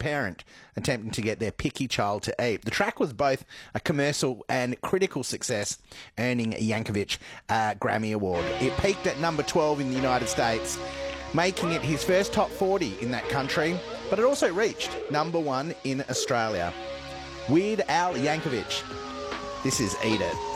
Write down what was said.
parent attempting to get their picky child to eat. The track was both a commercial and critical success, earning Yankovic a Grammy Award. It peaked at number 12 in the United States, making it his first top 40 in that country, but it also reached number 1 in Australia. Weird Al Yankovic. This is Eat It.